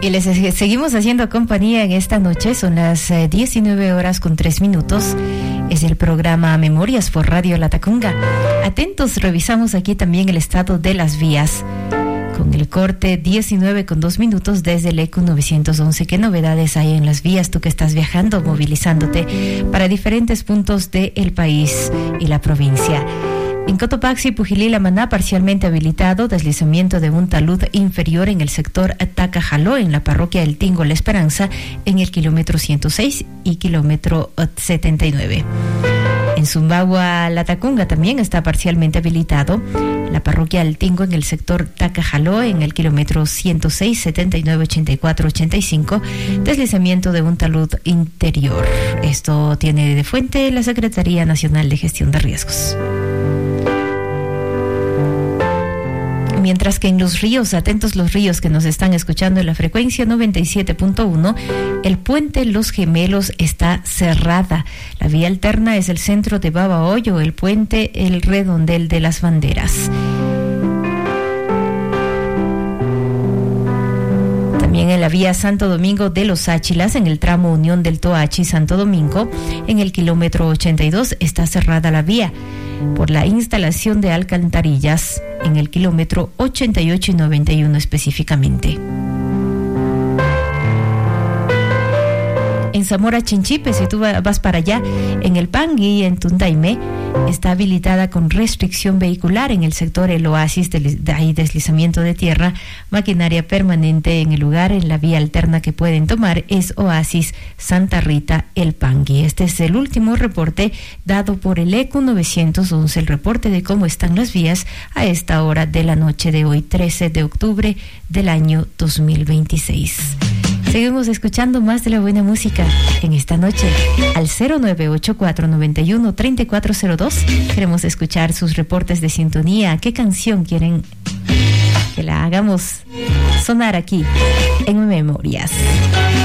Y les seguimos haciendo compañía en esta noche. Son las 19:03. Es el programa Memorias por Radio Latacunga. Atentos, revisamos aquí también el estado de las vías. Con el corte 19:02 desde el ECU 911. ¿Qué novedades hay en las vías? Tú que estás viajando, movilizándote para diferentes puntos del país y la provincia. En Cotopaxi, Pujilí, Maná, parcialmente habilitado, deslizamiento de un talud inferior en el sector Tacajaló, en la parroquia del Tingo La Esperanza, en el kilómetro 106 y kilómetro 79. En Zumbagua, Latacunga, también está parcialmente habilitado, la parroquia del Tingo en el sector Tacajaló, en el kilómetro 106, 79, 84, 85, deslizamiento de un talud interior. Esto tiene de fuente la Secretaría Nacional de Gestión de Riesgos. Mientras que en los ríos, atentos los ríos que nos están escuchando en la frecuencia 97.1, el puente Los Gemelos está cerrada. La vía alterna es el centro de Babahoyo, el puente El Redondel de las Banderas. También en la vía Santo Domingo de los Áchilas, en el tramo Unión del Toachi, Santo Domingo, en el kilómetro 82, está cerrada la vía por la instalación de alcantarillas en el kilómetro 88 y 91 específicamente. En Zamora Chinchipe, si tú vas para allá, en el Pangui, en Tundaime, está habilitada con restricción vehicular en el sector El Oasis, hay deslizamiento de tierra, maquinaria permanente en el lugar. En la vía alterna que pueden tomar es Oasis Santa Rita El Pangui. Este es el último reporte dado por el ECU 911, el reporte de cómo están las vías a esta hora de la noche de hoy, 13 de octubre del año 2026. Seguimos escuchando más de la buena música en esta noche al 0984-91-3402. Queremos escuchar sus reportes de sintonía. ¿Qué canción quieren que la hagamos sonar aquí en Memorias?